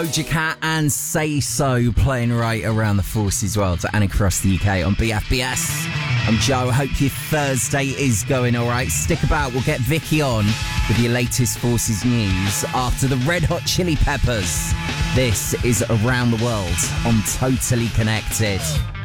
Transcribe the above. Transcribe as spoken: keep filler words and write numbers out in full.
Doja Cat and Say So playing right around the Forces world and across the U K on B F B S. I'm Joe. Hope your Thursday is going all right. Stick about. We'll get Vicky on with your latest Forces news after the Red Hot Chili Peppers. This is Around the World on Totally Connected.